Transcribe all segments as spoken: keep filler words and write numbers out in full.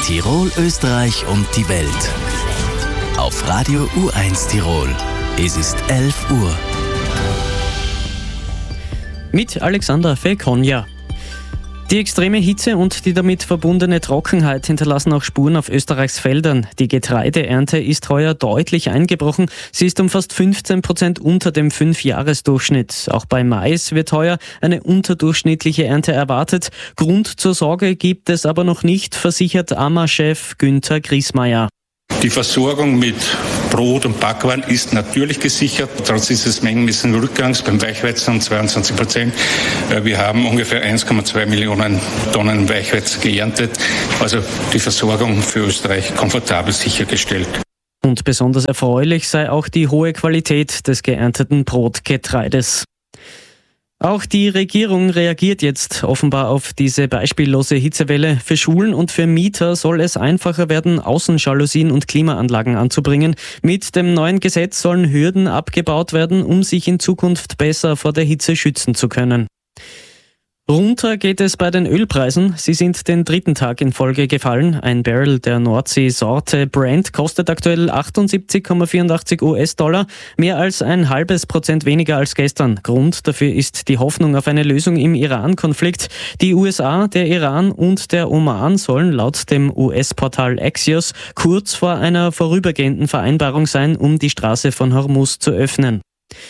Tirol, Österreich und die Welt. Auf Radio U eins Tirol. Es ist elf Uhr. Mit Alexander Felkonja. Die extreme Hitze und die damit verbundene Trockenheit hinterlassen auch Spuren auf Österreichs Feldern. Die Getreideernte ist heuer deutlich eingebrochen. Sie ist um fast fünfzehn Prozent unter dem Fünfjahresdurchschnitt. Auch bei Mais wird heuer eine unterdurchschnittliche Ernte erwartet. Grund zur Sorge gibt es aber noch nicht, versichert A M A-Chef Günther Griesmeier. Die Versorgung mit Brot und Backwaren ist natürlich gesichert, trotz dieses mengenmäßigen Rückgangs beim Weichweizen um zweiundzwanzig Prozent. Wir haben ungefähr eins Komma zwei Millionen Tonnen Weichweizen geerntet, also die Versorgung für Österreich komfortabel sichergestellt. Und besonders erfreulich sei auch die hohe Qualität des geernteten Brotgetreides. Auch die Regierung reagiert jetzt offenbar auf diese beispiellose Hitzewelle. Für Schulen und für Mieter soll es einfacher werden, Außenjalousien und Klimaanlagen anzubringen. Mit dem neuen Gesetz sollen Hürden abgebaut werden, um sich in Zukunft besser vor der Hitze schützen zu können. Runter geht es bei den Ölpreisen. Sie sind den dritten Tag in Folge gefallen. Ein Barrel der Nordsee-Sorte Brent kostet aktuell achtundsiebzig Komma vierundachtzig US-Dollar, mehr als ein halbes Prozent weniger als gestern. Grund dafür ist die Hoffnung auf eine Lösung im Iran-Konflikt. Die U S A, der Iran und der Oman sollen laut dem U S-Portal Axios kurz vor einer vorübergehenden Vereinbarung sein, um die Straße von Hormuz zu öffnen.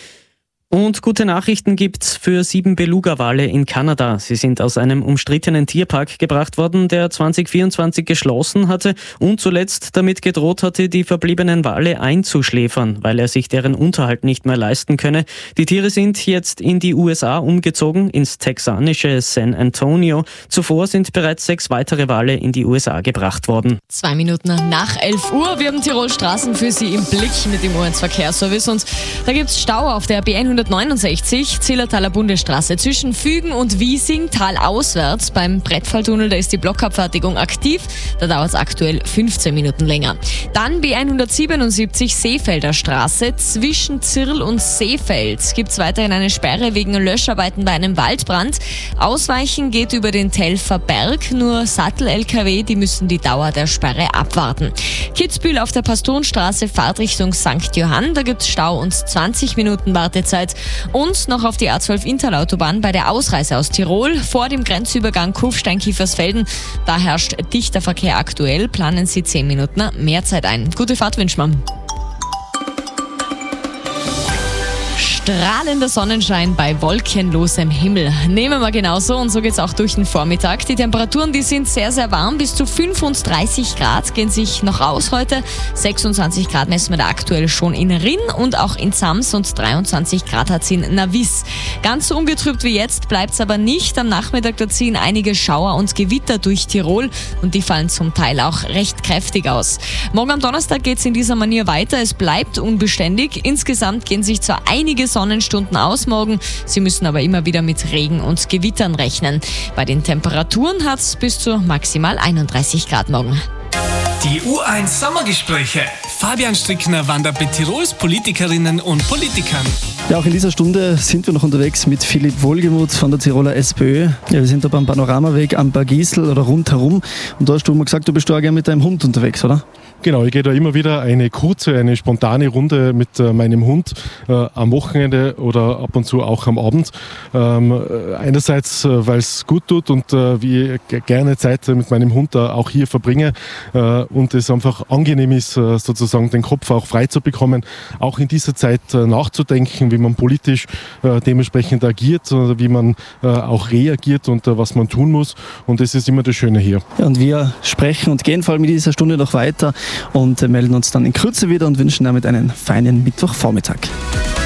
Und gute Nachrichten gibt's für sieben Beluga-Wale in Kanada. Sie sind aus einem umstrittenen Tierpark gebracht worden, der zwanzig vierundzwanzig geschlossen hatte und zuletzt damit gedroht hatte, die verbliebenen Wale einzuschläfern, weil er sich deren Unterhalt nicht mehr leisten könne. Die Tiere sind jetzt in die U S A umgezogen, ins texanische San Antonio. Zuvor sind bereits sechs weitere Wale in die U S A gebracht worden. Zwei Minuten nach elf Uhr. Wir haben Tirol Straßen für Sie im Blick mit dem U eins Verkehrsservice. Und da gibt's Stau auf der B hundertneunundsechzig, Zillertaler Bundesstraße zwischen Fügen und Wiesing, talauswärts. Beim Brettfalltunnel, da ist die Blockabfertigung aktiv. Da dauert es aktuell fünfzehn Minuten länger. Dann B hundertsiebenundsiebzig, Seefelder Straße zwischen Zirl und Seefeld. Gibt es weiterhin eine Sperre wegen Löscharbeiten bei einem Waldbrand. Ausweichen geht über den Telfer Berg. Nur Sattel-L K W, die müssen die Dauer der Sperre abwarten. Kitzbühel auf der Pastorenstraße, Fahrtrichtung Sankt Johann. Da gibt es Stau und zwanzig Minuten Wartezeit. Und noch auf die A zwölf Interlautobahn bei der Ausreise aus Tirol vor dem Grenzübergang Kufstein-Kiefersfelden. Da herrscht dichter Verkehr aktuell. Planen Sie zehn Minuten mehr Zeit ein. Gute Fahrt wünschen wir. Strahlender Sonnenschein bei wolkenlosem Himmel. Nehmen wir genauso und so geht's auch durch den Vormittag. Die Temperaturen, die sind sehr, sehr warm. Bis zu fünfunddreißig Grad gehen sich noch aus heute. sechsundzwanzig Grad messen wir da aktuell schon in Rinn und auch in Sams und dreiundzwanzig Grad hat's in Navis. Ganz so ungetrübt wie jetzt bleibt's aber nicht. Am Nachmittag da ziehen einige Schauer und Gewitter durch Tirol und die fallen zum Teil auch recht kräftig aus. Morgen am Donnerstag geht's in dieser Manier weiter. Es bleibt unbeständig. Insgesamt gehen sich zwar einige Sonnenstunden aus morgen. Sie müssen aber immer wieder mit Regen und Gewittern rechnen. Bei den Temperaturen hat es bis zu maximal einunddreißig Grad morgen. Die U eins Sommergespräche. Fabian Strickner wandert mit Tirols Politikerinnen und Politikern. Ja, auch in dieser Stunde sind wir noch unterwegs mit Philipp Wohlgemuth von der Tiroler SPÖ. Ja, wir sind da beim Panoramaweg am Bergisel oder rundherum. Und da hast du mal gesagt, du bist da gerne mit deinem Hund unterwegs, oder? Genau, ich gehe da immer wieder eine kurze, eine spontane Runde mit äh, meinem Hund äh, am Wochenende oder ab und zu auch am Abend. Ähm, einerseits, äh, weil es gut tut und äh, wie ich g- gerne Zeit mit meinem Hund äh, auch hier verbringe äh, und es einfach angenehm ist, äh, sozusagen den Kopf auch frei zu bekommen, auch in dieser Zeit äh, nachzudenken, wie man politisch äh, dementsprechend agiert, äh, wie man äh, auch reagiert und äh, was man tun muss. Und das ist immer das Schöne hier. Ja, und wir sprechen und gehen vor allem in dieser Stunde noch weiter und melden uns dann in Kürze wieder und wünschen damit einen feinen Mittwochvormittag.